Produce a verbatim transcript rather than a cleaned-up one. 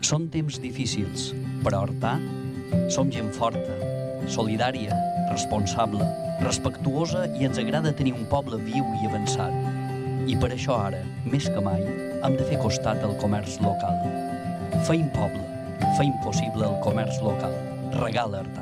Són temps difícils, però Artà som gent forta, solidària, responsable, respectuosa i ens agrada tenir un poble viu i avançat. I per això ara, més que mai, hem de fer costat al comerç local. Feim poble, feim possible el comerç local. Regala Artà.